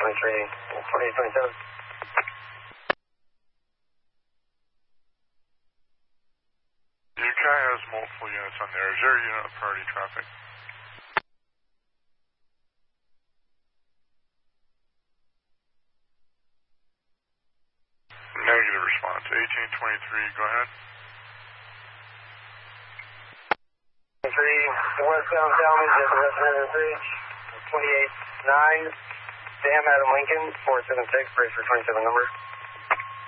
2827. UK has multiple units on there. Is there a unit of priority traffic? Negative response. 1823, go ahead. 3, westbound Talmadge at the West River Bridge, 28-9, Sam Adam Lincoln, 476, brace for 27 number.